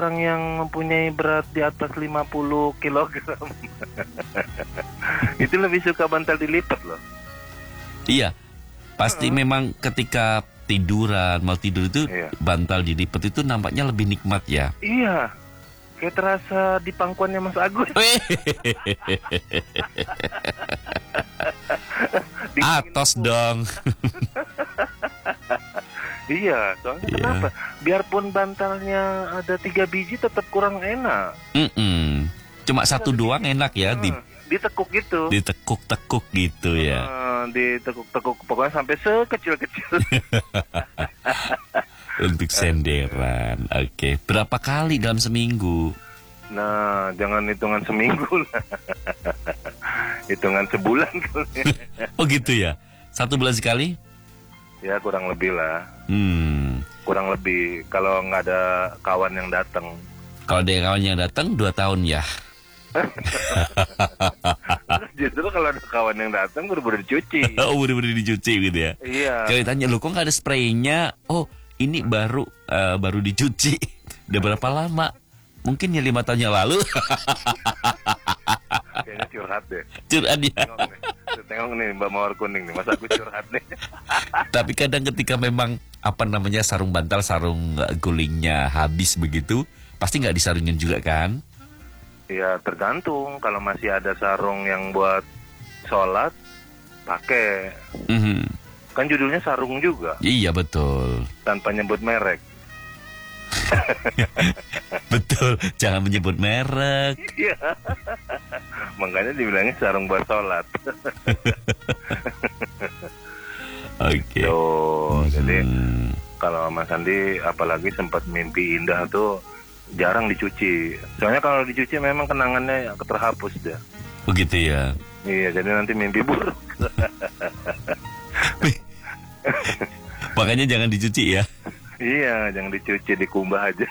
orang yang mempunyai berat di atas 50 kilogram. Itu lebih suka bantal dilipat loh. Iya, pasti memang ketika mau tidur itu bantal dilipat itu nampaknya lebih nikmat ya. Iya, kayak terasa di pangkuannya Mas Agus. Atos dong. Iya, soalnya kenapa? Biarpun bantalnya ada 3 biji tetap kurang enak. Cuma satu doang enak ya, ditekuk gitu. Ditekuk-tekuk gitu ya. Ditekuk-tekuk pokoknya sampai sekecil-kecil. Untuk senderan. Oke. Berapa kali dalam seminggu? Nah, jangan hitungan seminggu lah. Hitungan sebulan kali. Oh gitu ya? 1 bulan sekali? Ya kurang lebih lah. Kurang lebih kalau nggak ada kawan yang datang. Kalau ada kawan yang datang 2 tahun ya. Justru kalau ada kawan yang datang buru-buru dicuci. Oh, buru-buru dicuci gitu ya. Iya. Kalau ditanya, "Loh kok nggak ada spraynya?" Oh, ini baru dicuci. Udah berapa lama? Mungkin ya 5 tahun yang lalu. Kayaknya curhat deh. Curhat ya. Tengok nih Mbak Mawar Kuning nih, masa aku curhat nih. Tapi kadang ketika memang sarung bantal, sarung gulingnya habis begitu, pasti nggak disarungin juga kan? Ya tergantung, kalau masih ada sarung yang buat sholat, pakai. Kan judulnya sarung juga. Iya betul. Tanpa nyebut merek. Betul, jangan menyebut merek. Iya. Makanya dibilangnya sarung buat sholat. Oke. Jadi kalau Mas Andi apalagi sempat mimpi indah tuh jarang dicuci. Soalnya kalau dicuci memang kenangannya terhapus dah. Begitu ya. Iya, jadi nanti mimpi buruk. Makanya jangan dicuci ya. Iya, jangan dicuci, dikumbah aja.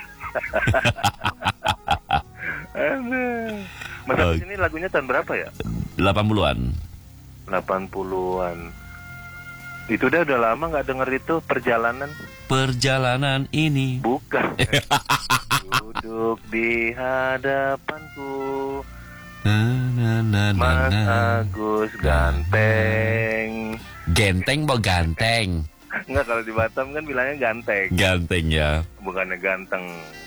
Mas Agus ini lagunya tahun berapa ya? 80-an. 80-an. Itu udah lama nggak denger itu Perjalanan ini. Bukan. Duduk di hadapanku. Mas Agus ganteng. Genteng mau ganteng. Enggak, kalau di Batam kan bilangnya ganteng. Ganteng ya. Bukannya ganteng.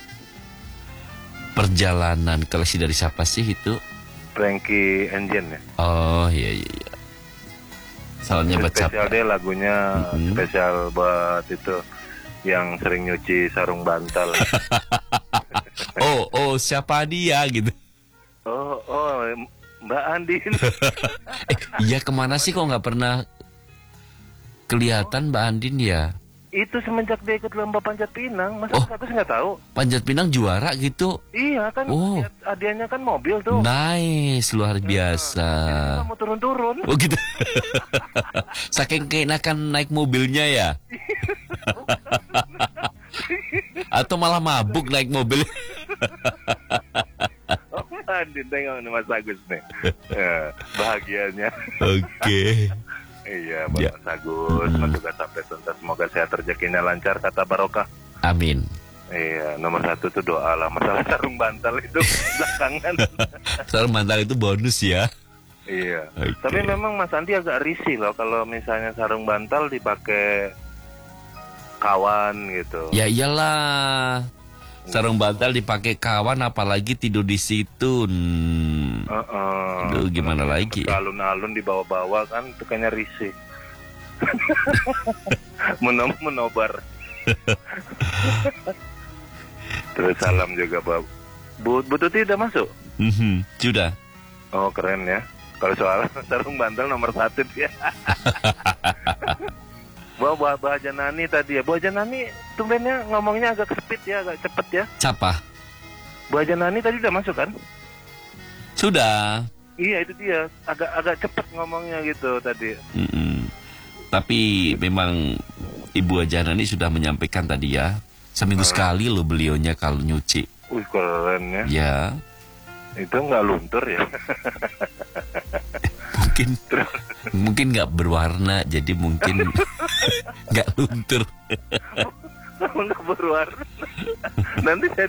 Perjalanan koleksi dari siapa sih itu? Frankie Engine ya. Oh iya. Soalnya baca spesial deh lagunya, spesial buat itu yang sering nyuci sarung bantal. Oh siapa dia gitu? Oh Mbak Andin. Iya, kemana sih kok nggak pernah kelihatan Mbak Andin ya? Itu semenjak dia ikut lomba panjat pinang, masa aku nggak tahu. Panjat pinang juara gitu? Iya kan, hadiahnya kan mobil tuh. Nice, luar biasa. Jadi mau turun-turun. Oh gitu. Saking keenakan naik mobilnya ya? Atau malah mabuk naik mobil? Andin, tengok nih Mas Agus nih. Bahagianya. Oke. Iya, Mas Agus, semoga sampai tuntas, semoga sehat, rezekinya lancar, kata barokah. Amin. Iya, nomor 1 tuh doa lah. Masalah sarung bantal itu belakangan. Sarung bantal itu bonus ya. Iya. Tapi memang Mas Andi agak risih loh kalau misalnya sarung bantal dipakai kawan gitu. Ya iyalah. Sarung bantal dipakai kawan, apalagi tidur di situ. Aduh, gimana lagi? Alun-alun dibawa-bawa kan, itu kayaknya risih. Menobar. Terus salam juga Bu Tuti udah masuk? Sudah. Oh keren ya. Kalau soal sarung bantal nomor 1 dia. Bu Janani tadi ya. Bu Janani tumbennya ngomongnya agak speed ya, agak cepet ya. Siapa? Bu Janani tadi udah masuk kan? Sudah. Iya, itu dia. Agak cepet ngomongnya gitu tadi. Tapi memang Ibu Janani sudah menyampaikan tadi ya. Seminggu sekali loh beliaunya kalau nyuci. Wih, keren ya. Ya. Itu nggak luntur ya? Mungkin nggak berwarna, jadi mungkin nggak luntur. Nggak berwarna. Nanti